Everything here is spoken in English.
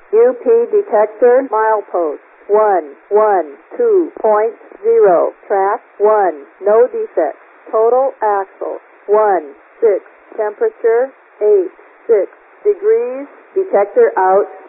UP detector milepost 112.0. Track 1. No defects. Total axle 1 6. Temperature 8 6 degrees. Detector out.